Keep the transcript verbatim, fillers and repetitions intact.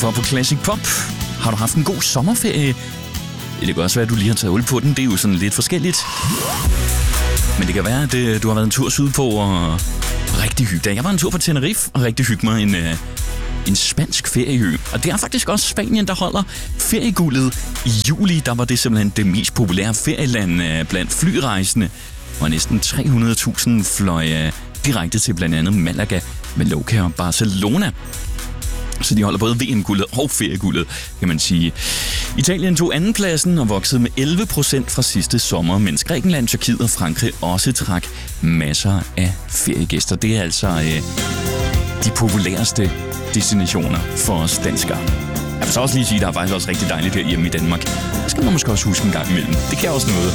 for på Classic Pop. Har du haft en god sommerferie? Det kan også være, at du lige har taget hul på den. Det er jo sådan lidt forskelligt. Men det kan være, at du har været en tur sydpå og rigtig hygge dig. Jeg var en tur på Tenerife og rigtig hygge mig en, en spansk ferieø. Og det er faktisk også Spanien, der holder ferieguldet i juli. Der var det simpelthen det mest populære ferieland blandt flyrejsende. Og næsten tre hundrede tusind fløj direkte til blandt andet Malaga, Mallorca og Barcelona. Så de holder både V M-guldet og ferieguldet, kan man sige. Italien tog andenpladsen og voksede med elleve procent fra sidste sommer, mens Grækenland, Tyrkiet og Frankrig også trak masser af feriegæster. Det er altså øh, de populæreste destinationer for os danskere. Jeg vil så også lige sige, at der er faktisk også rigtig dejligt her hjemme i Danmark. Det skal man måske også huske en gang imellem. Det kan også noget.